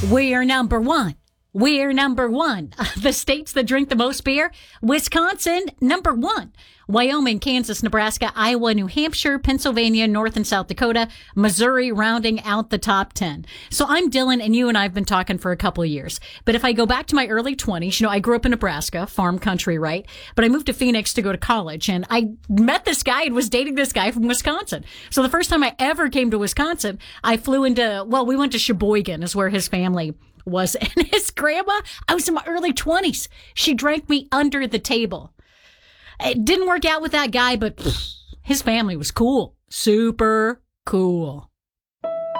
We're number one. We're number one. The states that drink the most beer, Wisconsin, number one. Wyoming, Kansas, Nebraska, Iowa, New Hampshire, Pennsylvania, North and South Dakota, Missouri rounding out the top 10. So I'm Dylan, and you and I have been talking for a couple of years. But if I go back to my early 20s, I grew up in Nebraska, farm country, right? But I moved to Phoenix to go to college, and I met this guy and was dating this guy from Wisconsin. So the first time I ever came to Wisconsin, I flew we went to Sheboygan is where his family was. And his grandma, I was in my early 20s. She drank me under the table. It didn't work out with that guy, but his family was cool. Super cool.